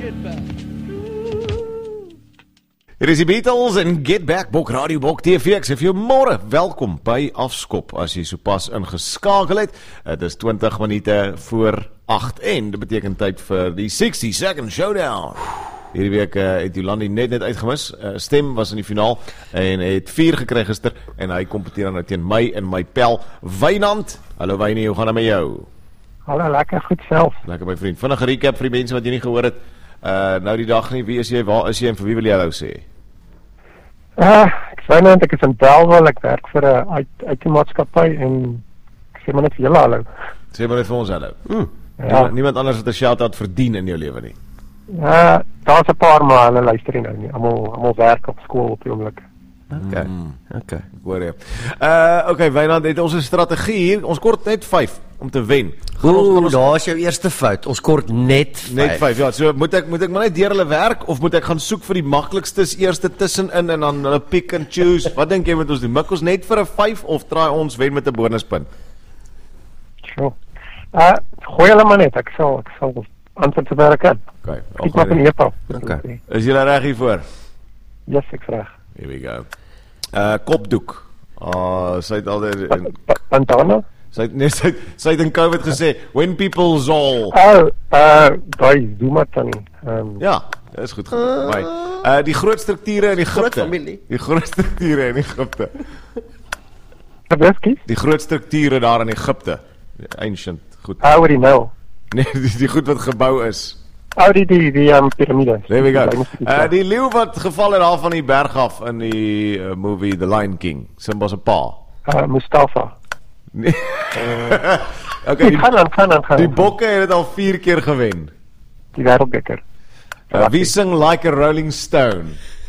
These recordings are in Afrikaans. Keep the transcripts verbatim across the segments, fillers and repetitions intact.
Get Back. Hier is die Beatles en Get Back, Bok Radio, Bok T V. Ek sê vir jou môre, welkom by Afskop, as jy sopas ingeskakel het. Het is twintig minute voor agt en dit beteken tyd vir die sixty second showdown. Hierdie week uh, het Jolandi net net uitgemis. Uh, Stem was in die finaal en het vier gekry gister en hy kompeteer nou teen my en my pel Wynand. Hallo Wynie, hoe gaan dit met jou? Hallo, lekker goed self. Lekker my vriend. Vinnige recap vir die mense wat jy nie gehoor het. Uh, nou die dag nie, wie is jy, waar is jy en vir wie wil jy hallo sê? Uh, ek sê net, ek is in Bellville, ek werk vir 'n I T-maatskappy en ek sê maar net vir julle hallo. Sê maar net vir ons hallo. Mm. Ja. Niemand, niemand anders het 'n shout-out verdien in jou lewe nie. Uh, daar's 'n paar maar hulle luister nie nou nie. Almal almal werk op skool op die oomblik. Okay. Mm. Okay. Ek hoor jy. Uh okay, Wynand, het ons 'n strategie hier. Ons kort net vyf om te wen. Oeh, daar is jou eerste fout. Ons kort net vyf. Net vyf. Ja, so moet ek moet ek maar net deur hulle werk of moet ek gaan soek vir die maklikstes eerste tussenin en dan hulle pick and choose? Wat dink jy moet ons doen? Mik ons net vir 'n vyf of try ons wen met 'n bonuspunt? Sure. Uh, gooi hulle maar net. Ek sal ek sal antwoord te werk aan. Okay. Ek maak 'n e-pos. Okay. Is jy reg hiervoor? Yes, ek reg. Here we go. Uh kopdoek. Ah, uh, sy het altyd Pantana? Sy het nee, sy, sy het in COVID gesê when people zol. Oh, uh, daai Zuma tannie. Um, ja, dit is goed goed. My, uh die groot strukture in Egipte. Groot familie. Die groot strukture in Egipte. Tabeski? Die groot strukture daar in Egipte. Ancient, goed. Ah, oor die Nile. Nee, die, die goed wat gebou is. Oh, die die die um, piramides. There we go. Uh, die leeu wat geval het daar van die berg af in die uh, movie The Lion King. Simba se pa. Uh, Mustafa. Nee. Okay, die, gaan aan, gaan aan, gaan die bokke het dit al vier keer gewen. Die wêreldbeker. Uh, wie sing Like a Rolling Stone?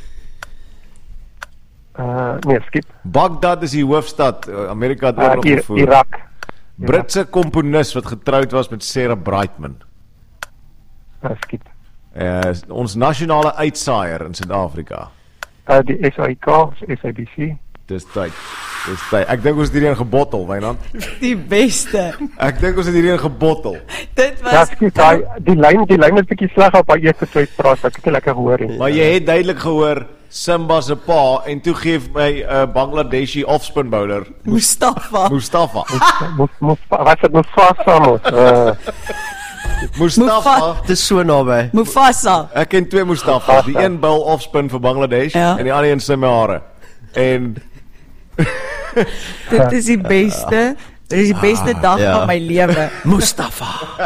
Uh, nee, skip. Baghdad is die hoofstad. Uh, Amerika het oorlog uh, gevoer. Irak. Britse komponis wat getroud was met Sarah Brightman. Uh, skip. Uh, ons nasionale uitsaaier in Suid-Afrika. Uh, die S A I K, S A B C. Dis tyd. Dis tyd. Ek dink ons het hierdie gebottel, Wynand. Die beste. Ek dink ons het hierdie gebottel. Dit was Ja, skip, die, die lyn, die lyn is bietjie sleg op haar eerste twee praat, ek het nie lekker gehoor nie. Maar jy het duidelik gehoor Simba se pa en toe gee my 'n uh, Bangladeshi off-spin bowler Mustafa. Mustafa. Moes moes wat het Mustafa moet. Uh, Mustafa. Dit is so naby. Mufasa. Ek ken twee Mustafas. Die een bowl off-spin vir Bangladesh Ja. en die ander een sy my hare. En Dit is die beste. Dit is die beste dag ja. van my lewe. Mustafa.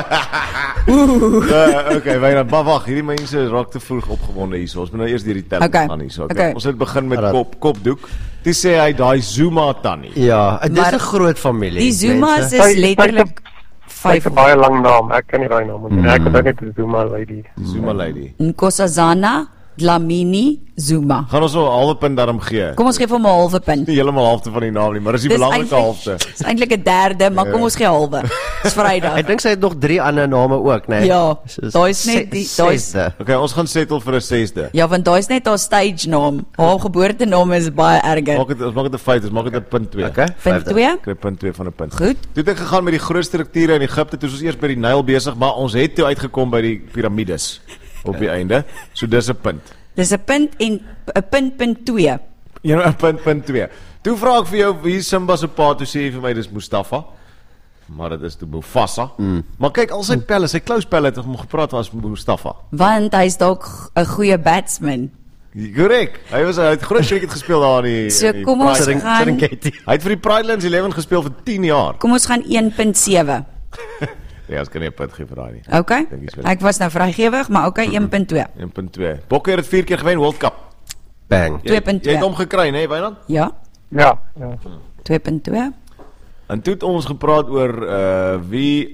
uh, okay, Wynand, maar wag, hierdie mense raak te vroeg opgewonde hierso. Ons moet nou eers deur die tel Okay. gaan hierso. Okay. Okay. Ons het begin met Alright. kop kopdoek. Toe sê hy daai Zuma tannie. Ja, dit is Maar 'n groot familie. Die Zuma's mense. is Sy- sy- letterlik Sy het vyf. 'n baie lang naam, ek ken nie daai naam nie. Ek het net die Zuma lady. Die Zuma lady. Nkosazana Dlamini Zuma. Gaan ons nou 'n halwe punt daarom gee? Kom ons gee vir hom 'n halwe punt. Nie heeltemal halfte van die naam nie, maar dis die Dis belangrike eintlik- halfte. Dis eintlik 'n derde, maar kom ons gee halwe. Dis Vrydag. Ek dink sy het nog drie ander name ook, né? Ja, Soos daar is net die- se- daar is- sesde. Okay, ons gaan settle vir 'n sesde. Ja, want daai is net haar stage naam. Haar geboortenaam is baie erger. Maak dit ons maak dit 'n feit, ons maak dit 'n punt twee. Okay. Punt vyfde. twee. Kry punt twee van 'n punt. Goed. Toe het ek gegaan met die groot strukture in Egipte, toe is ons eers by die Nyl besig, maar ons het toe uitgekom by die piramides op die einde. So dis 'n punt. Dis 'n punt en 'n punt punt twee. Ja, nou, punt punt twee. Toe vra ek vir jou wie Simba se pa, toe sê jy vir my dis Mustafa. Maar dit is toe Mufasa. Mm. Maar kyk, al sy pelle, sy close pelle het hom gepraat was Mustafa. Want hy's dalk 'n goeie batsman. Korrek. Hy was hy het groot cricket gespeel daar in die So in die kom ons Pride- gaan Serengeti. Hy het vir die Pride Lands eleven gespeel vir tien jaar. Kom ons gaan een punt sewe. Nee, ons kan nie 'n punt gee vir daai nie. Okay. Dink jy so? Ek was nou vrygewig, maar okay, een punt twee. een punt twee. Bokke het dit vier keer gewen World Cup. Bang. Jy- twee punt twee. Jy het hom gekry, né, Wynand? Ja, Ja, ja. twee punt twee. En toe het ons gepraat oor uh wie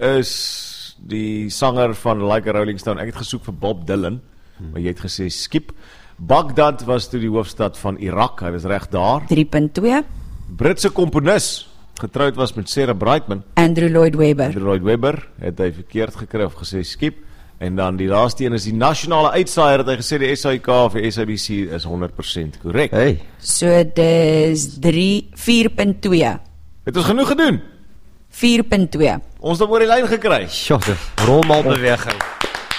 is die sanger van Like a Rolling Stone. Ek het gesoek vir Bob Dylan, maar jy het gesê skip. Baghdad was toe die hoofstad van Irak. Hy was reg daar. drie punt twee. Britse komponis getroud was met Sarah Brightman. Andrew Lloyd Webber. Lloyd Webber het hy verkeerd gekry of gesê skip. En dan die laaste een is die nasionale uitsaaier, het hy gesê die S A I K of die S A B C is honderd persent korrek. Hey. So dis drie vier punt twee. Het ons genoeg gedoen? vier punt twee. Ons het hom oor die lyn gekry. Sjoe, rolmalbeweging.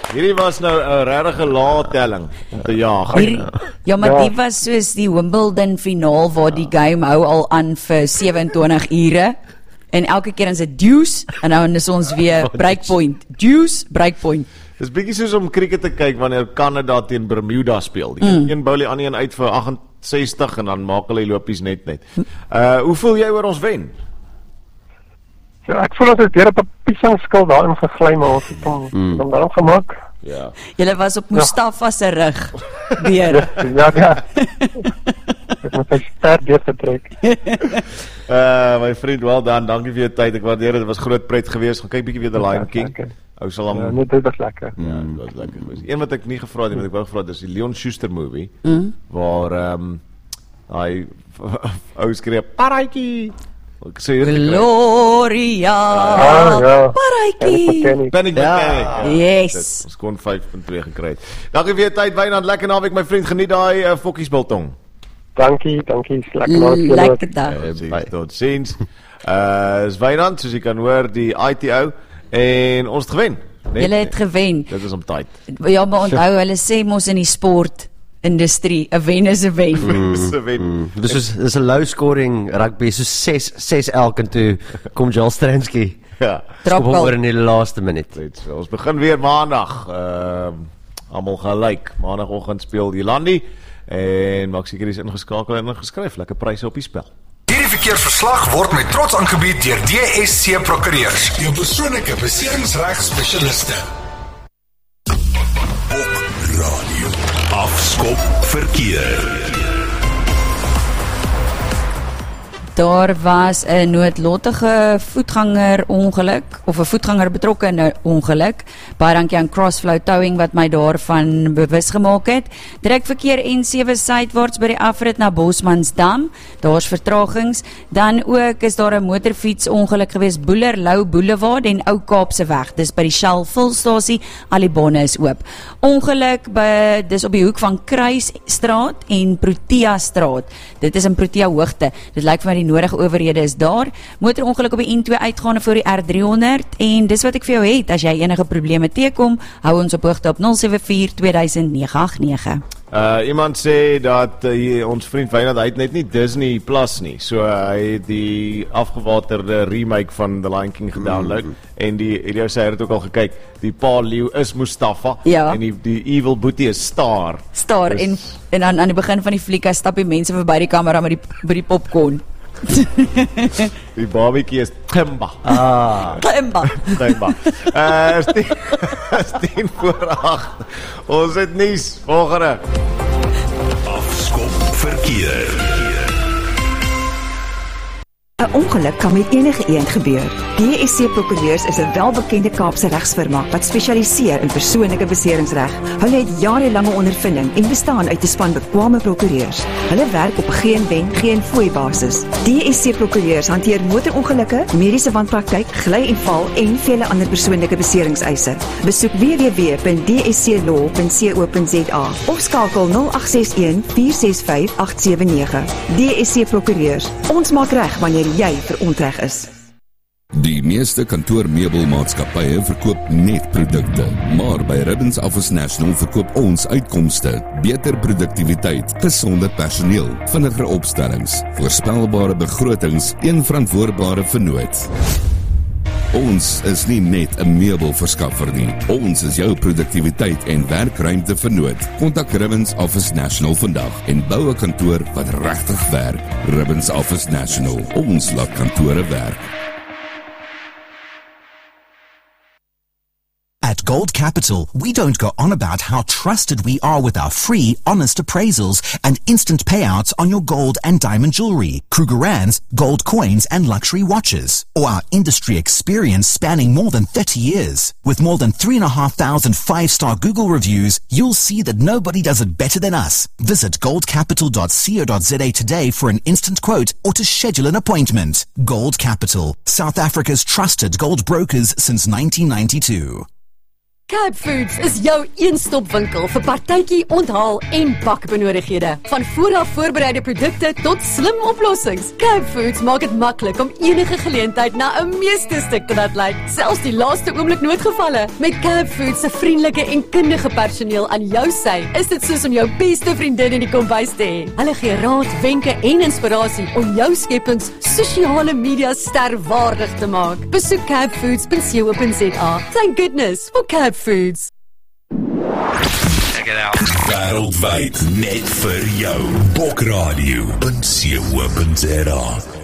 Hierdie was nou 'n regte laatelling om te jaag. Hier, ja, maar Ja. die was soos die Wimbledon finaal waar die game hou al aan vir sewe-en-twintig ure. En elke keer is dit deuce en nou is ons weer breakpoint. Deuce, breakpoint. Dis bietjie soos om cricket te kyk wanneer Kanada teen Bermuda speel. Die mm. een bou die ander een uit vir agt en sestig en dan maak hulle die lopies net net. Uh hoe voel jy oor ons wen? Ja, ek voel ons het weer op 'n piesangskil daarin gegly, maar ons het hom mm. hom daarom gemaak. Ja. Julle was op Mustafa se rug weer. Ja, ja. Ek moet sy stert weer getrek. Uh my vriend, wel dan, dankie vir jou tyd. Ek waardeer dit. Dit was groot pret geweest. Gaan kyk bietjie weer The Lion King. Lekker. Ou sal hom Ja, nee, dit was lekker. Ja, dit was lekker geweest. Een wat ek nie gevra het nie, wat ek wou gevra het, is die Leon Schuster movie mm. waar ehm um, hy ou skree paraatjie. Ek sê Gloria. Ah, ja. Paraatjie. Kenny. Panic Mechanic. Ja. Yes. Dit, ons kon vyf punt twee gekry het. Dankie vir jou tyd, Wynand. Lekker naweek my vriend. Geniet daai uh, fokkiesbiltong. Dankie, dankie. Lekker naweek. Lekker dag. Uh, tot ziens. Uh is Wynand, soos jy kan hoor, die I T O en ons het gewen. Nee, Julle het gewen. Dit is om tyd. Ja, maar onthou, hulle sê mos in die sport industrie, 'n wen is 'n wen. Dis 'n wen. Mm. Dis is dis 'n low scoring rugby, so ses ses elk en toe kom Joel Stransky. Ja. Drop Skop goal. oor in die laaste minuut. Dit so. Ons begin weer maandag. Ehm uh, almal gelyk. Maandagoggend speel die Landie en maak seker dis ingeskakel en ingeskryf. Lekker pryse op die spel. Hierdie verkeersverslag word met trots aangebied deur D S C Prokureurs, jou persoonlike beseringsregspesialiste. Op radio. Afskop verkeer. Daar was 'n noodlottige voetganger ongeluk of 'n voetganger betrokke in 'n ongeluk. Baie dankie aan Crossflow Towing wat my daarvan bewus gemaak het. Direk verkeer N sewe suidwaarts by die afrit na Bosmansdam. Daar's vertragings. Dan ook is daar 'n motorfiets ongeluk gewees Boelerlou Boulevard en Ou Kaapse weg. Dis by die Shell Fulstasie. Al die bane is oop. Ongeluk by dis op die hoek van Kruisstraat en Protea straat. Dit is in Protea hoogte. Dit lyk vir my die nodige owerhede is daar. Motorongeluk op die N twee uitgaande voor die R driehonderd en dis wat ek vir jou het. As jy enige probleme teekom, hou ons op hoogte op nul sewe vier twee duisend nege agt nege. Uh iemand sê dat uh, ons vriend Wynand hy het net nie Disney Plus nie. So uh, hy het die afgewaterde remake van The Lion King gedownload mm. en die Elio sê hy het ook al gekyk. Die pa leeu is Mustafa ja. en die die evil boetie is Star. Star dus, en en aan aan die begin van die fliek stap die mense verby die kamera met die by die popcorn. Die babietjie is Timba. Ah, Timba. Timba. Uh, is tien, is tien voor agt. Ons het nuus. Volgende. Afskop verkeer. 'n Ongeluk kan met enige iemand gebeur. D S C Prokureurs is 'n welbekende Kaapse regsfirma wat spesialiseer in persoonlike beseringsreg. Hulle het jarelange ondervinding en bestaan uit 'n span bekwame prokureurs. Hulle werk op 'n geen wen, geen fooi basis. D S C Prokureurs hanteer motorongelukke, mediese wanpraktyk, gly en val en vele ander persoonlike beseringseise. Besoek w w w punt d s c law punt co punt z a of skakel nul agt ses een vier ses vyf agt sewe nege. D S C Prokureurs. Ons maak reg wanneer jy verontreg is. Die meeste kantoormeubelmaatskappye verkoop net produkte, maar by Ribbons Office National verkoop ons uitkomste, beter produktiwiteit, gesonder personeel, vinniger opstellings, voorspelbare begrotings, een verantwoordbare vennoot. Ons is nie net 'n meubelverskaffer nie. Ons is jou produktiwiteit en werkruimte vennoot. Kontak Ribbons Office National vandag en bou 'n kantoor wat regtig werk. Ribbons Office National. Ons laat kantore werk. At Gold Capital, we don't go on about how trusted we are with our free, honest appraisals and instant payouts on your gold and diamond jewelry, Krugerrands, gold coins and luxury watches, or our industry experience spanning more than thirty years. With more than three and a half thousand five-star Google reviews, you'll see that nobody does it better than us. Visit gold capital dot co dot z a today for an instant quote or to schedule an appointment. Gold Capital, South Africa's trusted gold brokers since nineteen ninety-two. Cape Foods is jou een-stop-winkel vir partytjie, onthaal en bakbenodigdhede. Van vooraf voorbereide produkte tot slim oplossings. Cape Foods maak dit maklik om enige geleentheid na 'n meesterstuk te laat lyk, selfs die laaste oomblik noodgevalle. Met Cape Foods se vriendelike en kundige personeel aan jou sy, is dit soos om jou beste vriendin in die kombuis te hê. Hulle gee raad, wenke en inspirasie om jou skepings sosiale media sterwaardig te maak. Besoek cape foods dot co dot za. Thank goodness for Cape Foods. Check it out. Wêreldwyd net vir jou. Bokradio punt co punt za.